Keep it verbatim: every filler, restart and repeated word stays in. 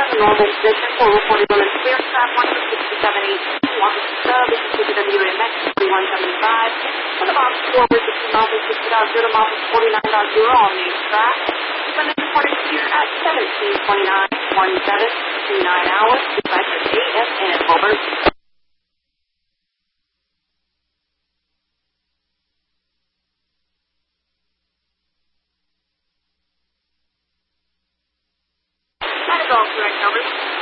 has a normal position for reported on a clear trap one sixty-seven eighteen. Welcome to sub. This is C W A M X thirty-one seventy-five. For the box forward, this is Office sixty point zero, Office forty-nine point zero on the track. When the reported here at seventeen twenty-nine seventeen twenty-nine hours, dispatcher A F N. Over. That is all correct, over.